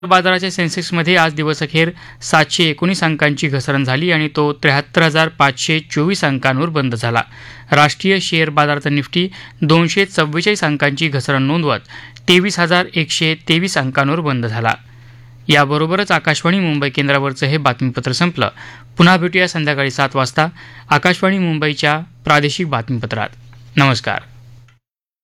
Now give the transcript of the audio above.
बाजाराच्या सेन्सेक्समध्ये आज दिवसअखेर 719 अंकांची घसरण झाली आणि तो 73,524 अंकांवर बंद झाला. राष्ट्रीय शेअर बाजाराचा निफ्टी 244 अंकांची घसरण नोंदवत 23,123 अंकांवर बंद झाला. याबरोबरच आकाशवाणी मुंबई केंद्रावरचं हे बातमीपत्र संपलं. पुन्हा भेटूया संध्याकाळी 7 वाजता आकाशवाणी मुंबईच्या प्रादेशिक बातमीपत्रात. नमस्कार.